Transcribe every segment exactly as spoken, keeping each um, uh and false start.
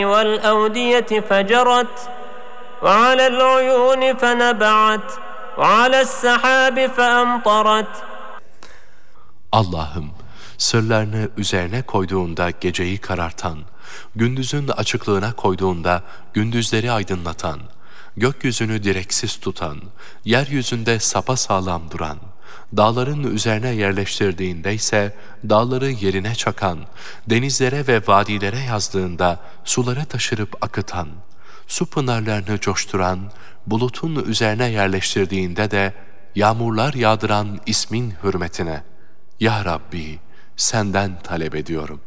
والأودية فجرت وعلى العيون فنبعت وعلى السحاب فأمطرت. Allah'ım, sırlarını üzerine koyduğunda geceyi karartan, gündüzün açıklığına koyduğunda gündüzleri aydınlatan, gökyüzünü direksiz tutan, yeryüzünde sapasağlam duran, dağların üzerine yerleştirdiğinde ise dağları yerine çakan, denizlere ve vadilere yazdığında suları taşırıp akıtan, su pınarlarını coşturan, bulutun üzerine yerleştirdiğinde de yağmurlar yağdıran ismin hürmetine. Ya Rabbi, senden talep ediyorum.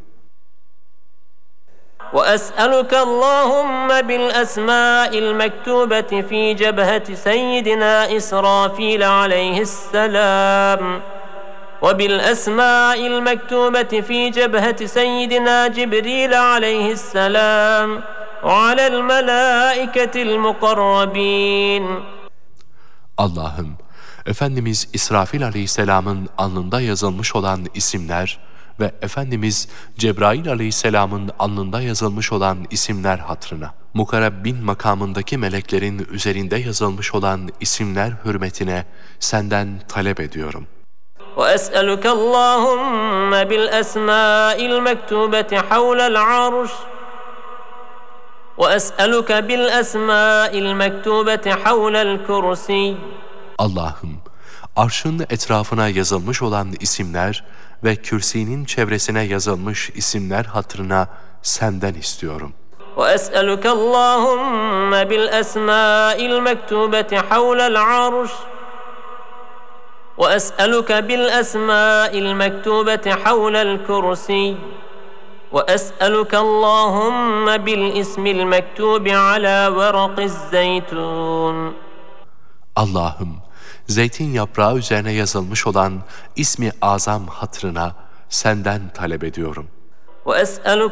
وأسألك اللهم بالأسماء المكتوبة في جبهة سيدنا إسرافيل عليه السلام وبالأسماء المكتوبة في جبهة سيدنا جبريل عليه السلام وعلى الملائكة المقربين. Allah'ım, Efendimiz İsrafil Aleyhisselam'ın alnında yazılmış olan isimler ve Efendimiz Cebrail Aleyhisselam'ın alnında yazılmış olan isimler hatırına, Mukarrabin makamındaki meleklerin üzerinde yazılmış olan isimler hürmetine senden talep ediyorum. وأسألك اللهم بالأسماء المكتوبة حول العرش وأسألك بالأسماء المكتوبة حول الكرسي. Allah'ım, arşın etrafına yazılmış olan isimler ve kürsinin çevresine yazılmış isimler hatırına senden istiyorum. وأسألك اللهم بالأسماء المكتوبة حول العرش وأسألك بالأسماء المكتوبة حول الكرسي وأسألك اللهم بالاسم المكتوب على ورق الزيتون. Allah'ım, zeytin yaprağı üzerine yazılmış olan ismi azam hatırına senden talep ediyorum. وأسألك